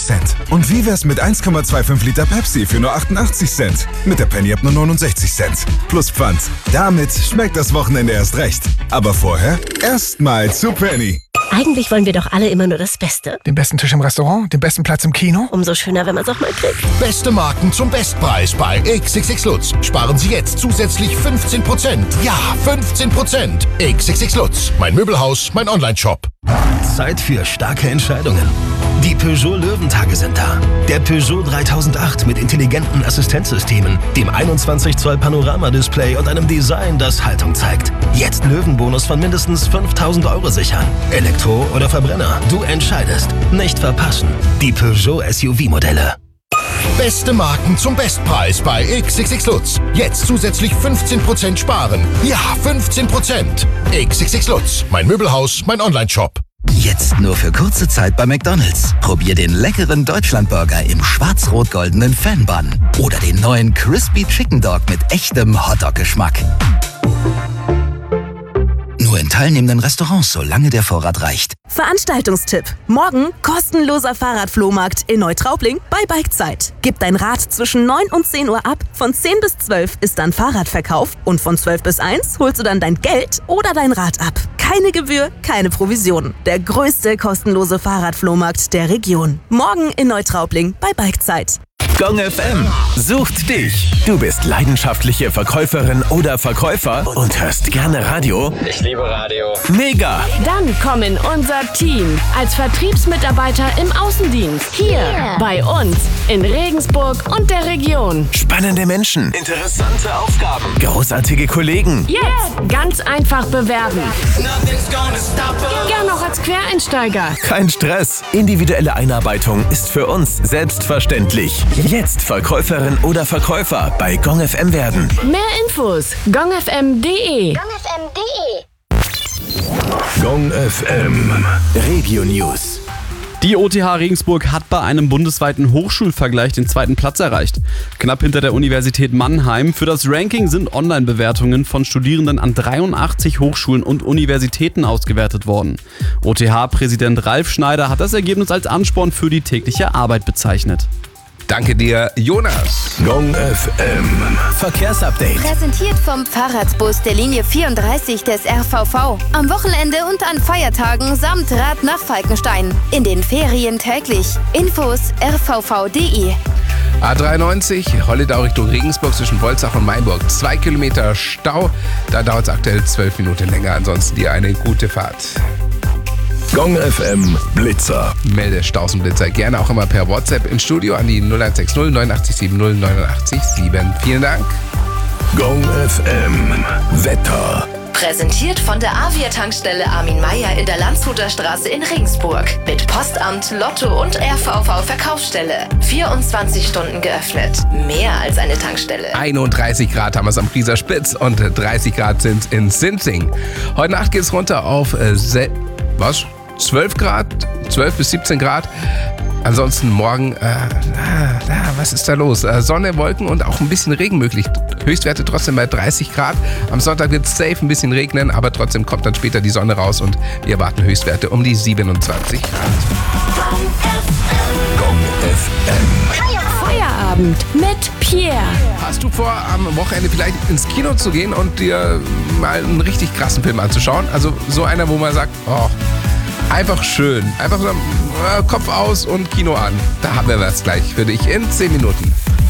Cent. Und wie wär's mit 1,25 Liter Pepsi für nur 88 Cent? Mit der Penny ab nur 69 Cent. Plus Pfand. Damit schmeckt das Wochenende erst recht. Aber vorher erstmal zu Penny. Eigentlich wollen wir doch alle immer nur das Beste. Den besten Tisch im Restaurant, den besten Platz im Kino. Umso schöner, wenn man es auch mal kriegt. Beste Marken zum Bestpreis bei XXX Lutz. Sparen Sie jetzt zusätzlich 15%. Ja, 15%. XXX Lutz. Mein Möbelhaus, mein Onlineshop. Zeit für starke Entscheidungen. Die Peugeot Löwentage sind da. Der Peugeot 3008 mit intelligenten Assistenzsystemen, dem 21 Zoll Panoramadisplay und einem Design, das Haltung zeigt. Jetzt Löwenbonus von mindestens 5.000 € sichern. Elektro oder Verbrenner, du entscheidest. Nicht verpassen. Die Peugeot SUV-Modelle. Beste Marken zum Bestpreis bei XXX Lutz. Jetzt zusätzlich 15% sparen. Ja, 15%. XXX Lutz. Mein Möbelhaus, mein Onlineshop. Jetzt nur für kurze Zeit bei McDonald's. Probier den leckeren Deutschlandburger im schwarz-rot-goldenen Fan-Bun. Oder den neuen Crispy Chicken Dog mit echtem Hotdog-Geschmack. Nur in teilnehmenden Restaurants, solange der Vorrat reicht. Veranstaltungstipp. Morgen kostenloser Fahrradflohmarkt in Neutraubling bei Bikezeit. Gib dein Rad zwischen 9 und 10 Uhr ab. Von 10 bis 12 ist dann Fahrradverkauf. Und von 12 bis 1 holst du dann dein Geld oder dein Rad ab. Keine Gebühr, keine Provision. Der größte kostenlose Fahrradflohmarkt der Region. Morgen in Neutraubling bei Bikezeit. Gong FM sucht dich. Du bist leidenschaftliche Verkäuferin oder Verkäufer und hörst gerne Radio? Ich liebe Radio. Mega! Dann komm in unser Team als Vertriebsmitarbeiter im Außendienst. Hier bei uns in Regensburg und der Region. Spannende Menschen, interessante Aufgaben, großartige Kollegen. Jetzt ganz einfach bewerben. Gern auch als Quereinsteiger. Kein Stress. Individuelle Einarbeitung ist für uns selbstverständlich. Jetzt Verkäuferin oder Verkäufer bei Gong FM werden. Mehr Infos gongfm.de. Gong FM Regio News. Die OTH Regensburg hat bei einem bundesweiten Hochschulvergleich den 2. Platz erreicht. Knapp hinter der Universität Mannheim. Für das Ranking sind Online-Bewertungen von Studierenden an 83 Hochschulen und Universitäten ausgewertet worden. OTH-Präsident Ralf Schneider hat das Ergebnis als Ansporn für die tägliche Arbeit bezeichnet. Danke dir, Jonas. Gong FM Verkehrsupdate. Präsentiert vom Fahrradbus der Linie 34 des RVV. Am Wochenende und an Feiertagen samt Rad nach Falkenstein. In den Ferien täglich. Infos rvv.de. A93, Holledau Richtung Regensburg zwischen Bolzach und Mainburg. 2 Kilometer Stau. Da dauert es aktuell 12 Minuten länger. Ansonsten dir eine gute Fahrt. Gong FM Blitzer. Melde Staus und Blitzer gerne auch immer per WhatsApp ins Studio an die 0160 89 70 89 7. Vielen Dank. Gong FM Wetter. Präsentiert von der Avia-Tankstelle Armin Meier in der Landshuter Straße in Regensburg. Mit Postamt, Lotto und RVV-Verkaufsstelle. 24 Stunden geöffnet. Mehr als eine Tankstelle. 31 Grad haben wir es am Grieser Spitz und 30 Grad sind in Sinzing. Heute Nacht geht es runter auf 12 Grad, 12 bis 17 Grad. Ansonsten morgen, was ist da los? Sonne, Wolken und auch ein bisschen Regen möglich. Höchstwerte trotzdem bei 30 Grad. Am Sonntag wird es safe ein bisschen regnen, aber trotzdem kommt dann später die Sonne raus und wir erwarten Höchstwerte um die 27 Grad. Gong FM. Feierabend mit Pierre. Hast du vor, am Wochenende vielleicht ins Kino zu gehen und dir mal einen richtig krassen Film anzuschauen? Also so einer, wo man sagt, oh, einfach schön. Einfach so Kopf aus und Kino an. Da haben wir was gleich für dich in 10 Minuten.